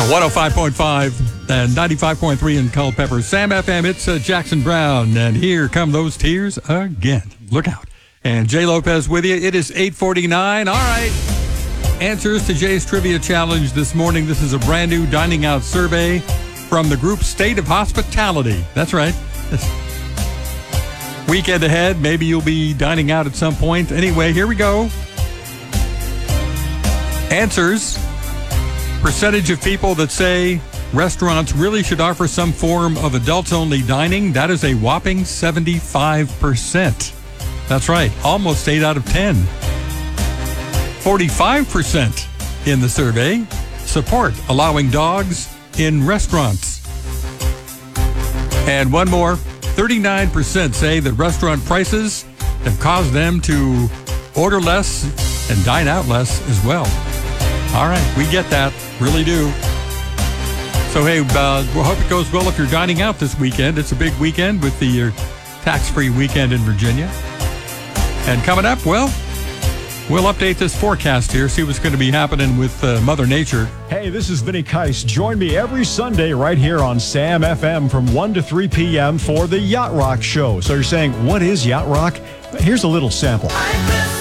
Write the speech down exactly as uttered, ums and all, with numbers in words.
one oh five point five and ninety-five point three in Culpeper. Sam F M, it's uh, Jackson Brown, and here come those tears again. Look out. And Jay Lopez with you. It is eight forty-nine. All right. Answers to Jay's Trivia Challenge this morning. This is a brand new dining out survey from the group State of Hospitality. That's right. Weekend ahead. Maybe you'll be dining out at some point. Anyway, here we go. Answers. Percentage of people that say restaurants really should offer some form of adults-only dining. That is a whopping seventy-five percent. That's right. Almost eight out of ten. forty-five percent in the survey support allowing dogs in restaurants. And one more. thirty-nine percent say that restaurant prices have caused them to order less and dine out less as well. All right, we get that. Really do. So, hey, uh, we hope it goes well if you're dining out this weekend. It's a big weekend with the uh, tax-free weekend in Virginia. And coming up, well, we'll update this forecast here, see what's going to be happening with uh, Mother Nature. Hey, this is Vinny Keiss. Join me every Sunday right here on Sam F M from one to three p.m. for the Yacht Rock Show. So you're saying, what is Yacht Rock? Here's a little sample.